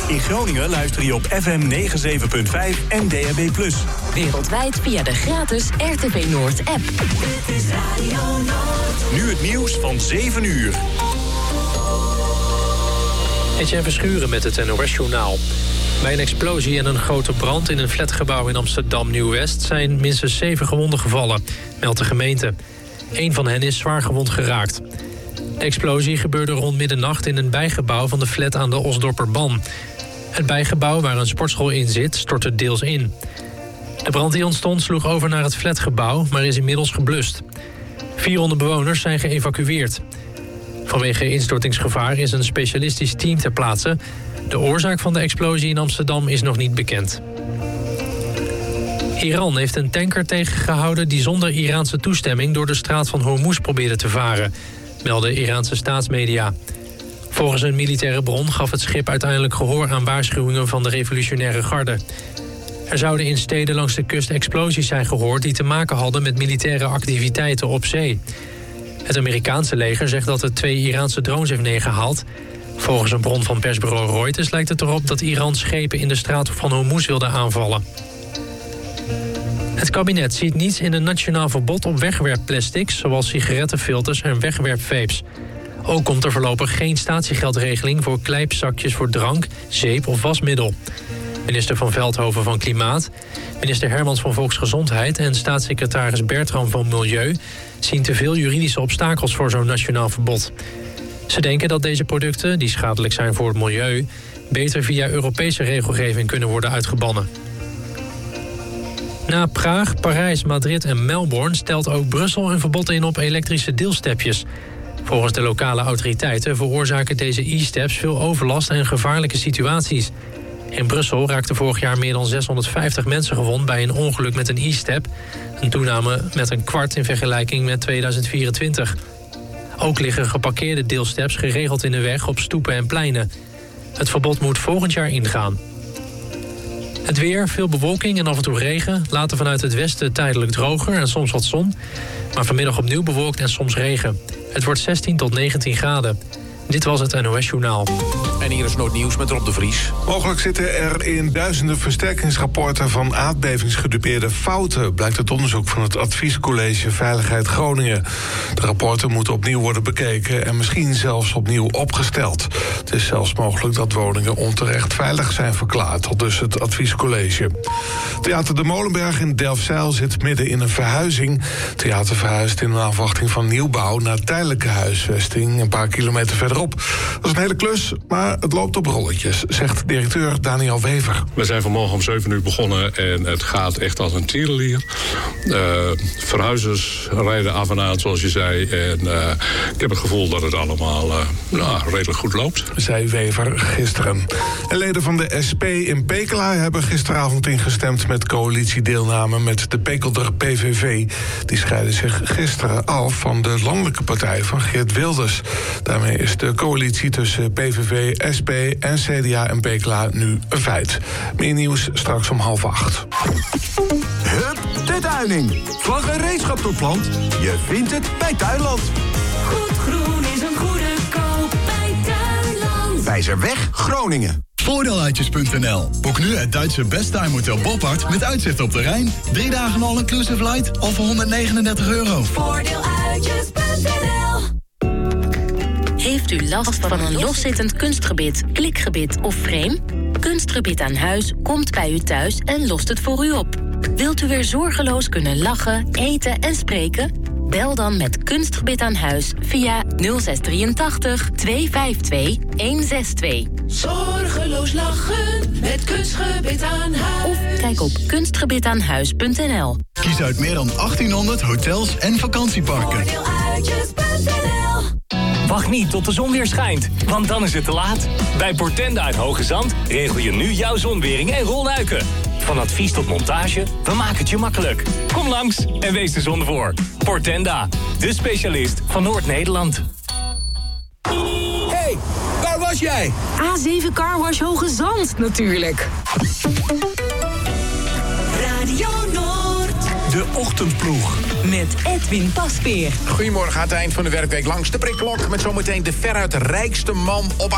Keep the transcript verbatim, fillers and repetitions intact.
In Groningen luister je op F M negenenzeventig punt vijf en D A B plus. Wereldwijd via de gratis R T V Noord app. Dit is Radio Noord. Nu het nieuws van zeven uur. Etienne Verschuren met het N O S-journaal. Bij een explosie en een grote brand in een flatgebouw in Amsterdam-Nieuw-West zijn minstens zeven gewonden gevallen, meldt de gemeente. Eén van hen is zwaar gewond geraakt. De explosie gebeurde rond middernacht in een bijgebouw van de flat aan de Osdorperban. Het bijgebouw waar een sportschool in zit stortte deels in. De brand die ontstond sloeg over naar het flatgebouw, maar is inmiddels geblust. vierhonderd bewoners zijn geëvacueerd. Vanwege instortingsgevaar is een specialistisch team ter plaatse. De oorzaak van de explosie in Amsterdam is nog niet bekend. Iran heeft een tanker tegengehouden die zonder Iraanse toestemming door de straat van Hormuz probeerde te varen, melden Iraanse staatsmedia. Volgens een militaire bron gaf het schip uiteindelijk gehoor aan waarschuwingen van de revolutionaire garde. Er zouden in steden langs de kust explosies zijn gehoord die te maken hadden met militaire activiteiten op zee. Het Amerikaanse leger zegt dat het twee Iraanse drones heeft neergehaald. Volgens een bron van persbureau Reuters lijkt het erop dat Iran schepen in de straat van Hormuz wilde aanvallen. Het kabinet ziet niets in een nationaal verbod op wegwerpplastics, zoals sigarettenfilters en wegwerpvapes. Ook komt er voorlopig geen statiegeldregeling voor kleipzakjes voor drank, zeep of wasmiddel. Minister Van Veldhoven van Klimaat, minister Hermans van Volksgezondheid en staatssecretaris Bertram van Milieu zien te veel juridische obstakels voor zo'n nationaal verbod. Ze denken dat deze producten, die schadelijk zijn voor het milieu, beter via Europese regelgeving kunnen worden uitgebannen. Na Praag, Parijs, Madrid en Melbourne stelt ook Brussel een verbod in op elektrische deelstepjes. Volgens de lokale autoriteiten veroorzaken deze e-steps veel overlast en gevaarlijke situaties. In Brussel raakten vorig jaar meer dan zeshonderdvijftig mensen gewond bij een ongeluk met een e-step. Een toename met een kwart in vergelijking met tweeduizend vierentwintig. Ook liggen geparkeerde deelsteps geregeld in de weg op stoepen en pleinen. Het verbod moet volgend jaar ingaan. Het weer, veel bewolking en af en toe regen. Later vanuit het westen tijdelijk droger en soms wat zon. Maar vanmiddag opnieuw bewolkt en soms regen. Het wordt zestien tot negentien graden. Dit was het N O S-journaal. En hier is Noordnieuws met Rob de Vries. Mogelijk zitten er in duizenden versterkingsrapporten van aardbevingsgedupeerde fouten, blijkt het onderzoek van het Adviescollege Veiligheid Groningen. De rapporten moeten opnieuw worden bekeken en misschien zelfs opnieuw opgesteld. Het is zelfs mogelijk dat woningen onterecht veilig zijn verklaard, aldus het Adviescollege. Theater de Molenberg in Delfzijl zit midden in een verhuizing. Het theater verhuist in afwachting van nieuwbouw naar tijdelijke huisvesting een paar kilometer verderop. Dat is een hele klus, maar het loopt op rolletjes, zegt directeur Daniel Wever. We zijn vanmorgen om zeven uur begonnen en het gaat echt als een tierenlier. Uh, verhuizers rijden af en aan, zoals je zei. En uh, ik heb het gevoel dat het allemaal uh, nou, redelijk goed loopt. Zei Wever gisteren. En leden van de S P in Pekela hebben gisteravond ingestemd met coalitiedeelname met de Pekelder P V V. Die scheiden zich gisteren af van de landelijke partij van Geert Wilders. Daarmee is de coalitie tussen P V V, S P en C D A en Pekela nu een feit. Meer nieuws straks om half acht. Hup, de Tuining. Van gereedschap tot plant. Je vindt het bij Tuinland. Goed groen is een goede koop bij Tuinland. Wijzerweg, Groningen. Voordeeluitjes punt n l. Boek nu het Duitse Besttime Hotel Boppard met uitzicht op de Rijn. Drie dagen all-inclusive light al voor honderdnegenendertig euro. Voordeeluitjes punt n l. Heeft u last van een loszittend kunstgebit, klikgebit of frame? Kunstgebit aan huis komt bij u thuis en lost het voor u op. Wilt u weer zorgeloos kunnen lachen, eten en spreken? Bel dan met Kunstgebit aan huis via nul zes drieëntachtig, tweehonderdvijfentwintig, honderdzesentwintig. Zorgeloos lachen met Kunstgebit aan huis. Of kijk op kunstgebitaanhuis punt n l. Kies uit meer dan achttienhonderd hotels en vakantieparken. Voordeeluitjes punt n l. Wacht niet tot de zon weer schijnt, want dan is het te laat. Bij Portenda uit Hoge Zand regel je nu jouw zonwering en rolluiken. Van advies tot montage, we maken het je makkelijk. Kom langs en wees de zon voor. Portenda, de specialist van Noord-Nederland. Hey, waar was jij? A zeven Car Wash Hoge Zand, natuurlijk. Radio Noord. De Ochtendploeg. Met Edwin Pasveer. Goedemorgen, aan het eind van de werkweek langs de prikklok met zometeen de veruit rijkste man op